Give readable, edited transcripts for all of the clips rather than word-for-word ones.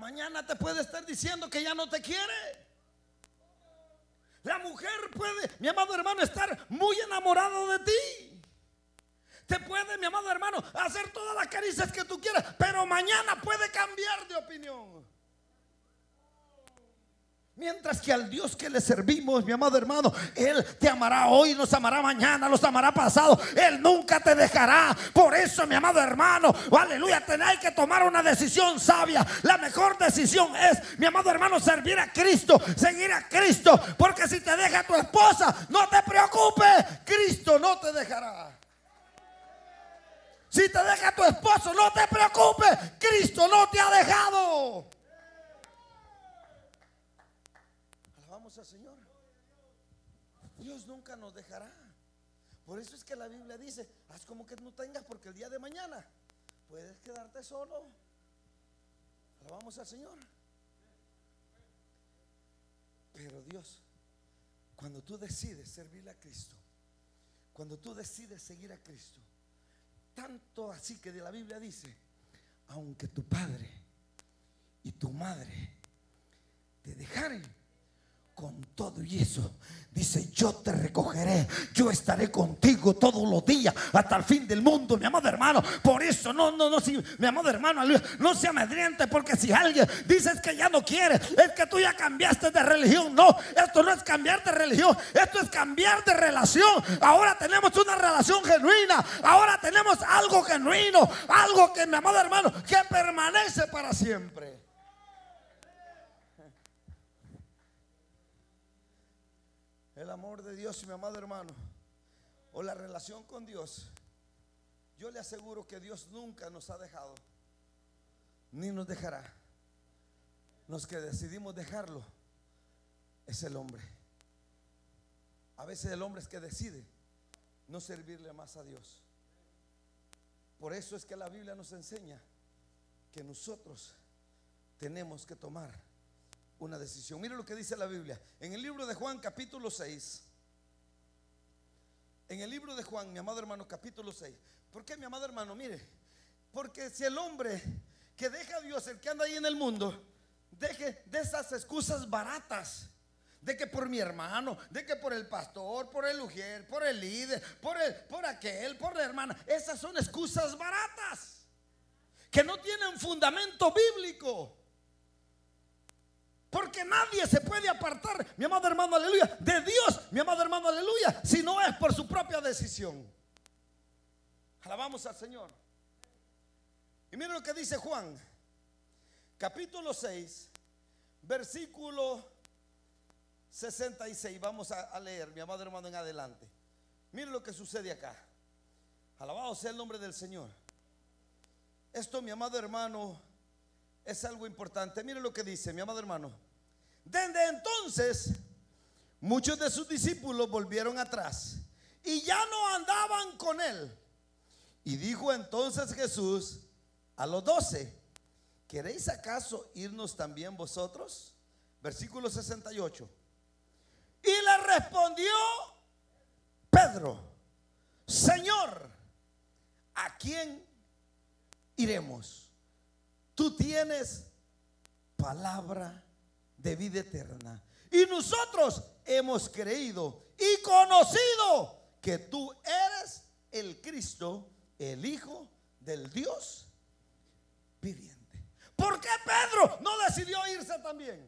mañana te puede estar diciendo que ya no te quiere. La mujer puede, mi amado hermano, estar muy enamorado de ti. Te puede, mi amado hermano, hacer todas las caricias que tú quieras, pero mañana puede cambiar de opinión. Mientras que al Dios que le servimos, mi amado hermano, Él te amará hoy, nos amará mañana, nos amará pasado. Él nunca te dejará. Por eso, mi amado hermano, aleluya, tenéis que tomar una decisión sabia. La mejor decisión es, mi amado hermano, servir a Cristo, seguir a Cristo. Porque si te deja tu esposa, no te preocupes, Cristo no te dejará. Si te deja tu esposo, no te preocupes, Cristo no te ha dejado. Alabamos al Señor. Dios nunca nos dejará. Por eso es que la Biblia dice: haz como que no tengas, porque el día de mañana puedes quedarte solo. Alabamos al Señor. Pero Dios, cuando tú decides servirle a Cristo, cuando tú decides seguir a Cristo, tanto así que de la Biblia dice: aunque tu padre y tu madre te dejaren, con todo y eso, dice: yo te recogeré, yo estaré contigo todos los días hasta el fin del mundo, mi amado hermano. Por eso no, mi amado hermano, no se amedriente, porque si alguien dices que ya no quiere, es que tú ya cambiaste de religión. No, esto no es cambiar de religión, esto es cambiar de relación. Ahora tenemos una relación genuina, ahora tenemos algo genuino, algo que, mi amado hermano, que permanece para siempre. El amor de Dios, mi amado hermano, o la relación con Dios, yo le aseguro que Dios nunca nos ha dejado, ni nos dejará. Los que decidimos dejarlo es el hombre. A veces el hombre es que decide no servirle más a Dios. Por eso es que la Biblia nos enseña que nosotros tenemos que tomar una decisión. Mire lo que dice la Biblia en el libro de Juan, capítulo 6. En el libro de Juan, mi amado hermano, capítulo 6. ¿Por qué, mi amado hermano? Mire, porque si el hombre que deja a Dios, el que anda ahí en el mundo, deje de esas excusas baratas, de que por mi hermano, de que por el pastor, por el ujier, por el líder, por aquel, por la hermana, esas son excusas baratas que no tienen fundamento bíblico. Porque nadie se puede apartar, mi amado hermano, aleluya, de Dios, mi amado hermano, aleluya, si no es por su propia decisión. Alabamos al Señor. Y miren lo que dice Juan, capítulo 6, versículo 66. Vamos a leer, mi amado hermano, en adelante. Miren lo que sucede acá. Alabado sea el nombre del Señor. Esto, mi amado hermano, es algo importante. Miren lo que dice, mi amado hermano. Desde entonces muchos de sus discípulos volvieron atrás y ya no andaban con él. Y dijo entonces Jesús a los 12: ¿queréis acaso irnos también vosotros? Versículo 68. Y le respondió Pedro: Señor, ¿a quién iremos? Tú tienes palabra de vida eterna, y nosotros hemos creído y conocido que tú eres el Cristo, el Hijo del Dios viviente. ¿Por qué Pedro no decidió irse también?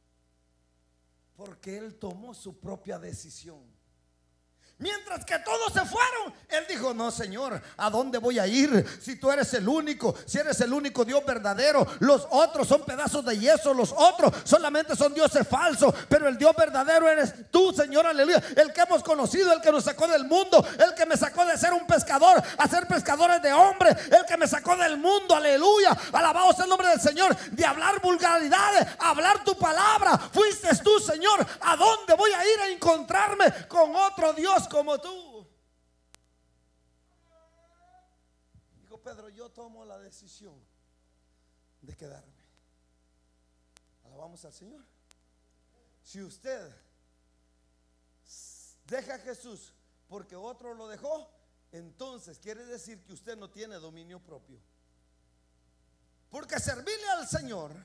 Porque él tomó su propia decisión. Mientras que todos se fueron, él dijo: no, Señor, ¿a dónde voy a ir? Si tú eres el único, si eres el único Dios verdadero. Los otros son pedazos de yeso, los otros solamente son dioses falsos, pero el Dios verdadero eres tú, Señor, aleluya. El que hemos conocido, el que nos sacó del mundo, el que me sacó de ser un pescador a ser pescadores de hombres, el que me sacó del mundo, aleluya. Alabado sea el nombre del Señor. De hablar vulgaridades, hablar tu palabra, fuiste tú, Señor. ¿A dónde voy a ir a encontrarme con otro Dios como tú? Dijo Pedro: yo tomo la decisión de quedarme. Alabamos al Señor. Si usted deja a Jesús porque otro lo dejó, entonces quiere decir que usted no tiene dominio propio. Porque servirle al Señor